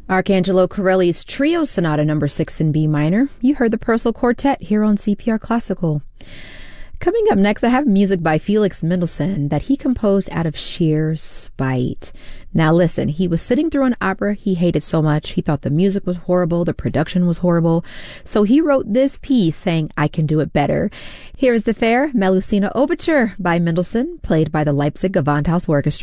Arcangelo Corelli's Trio Sonata No. 6 in B minor. You heard the Purcell Quartet here on CPR Classical. Coming up next, I have music by Felix Mendelssohn that he composed out of sheer spite. Now listen, he was sitting through an opera he hated so much. He thought the music was horrible, the production was horrible. So he wrote this piece saying, I can do it better. Here is the fair Melusina Overture by Mendelssohn, played by the Leipzig Gewandhaus Orchestra.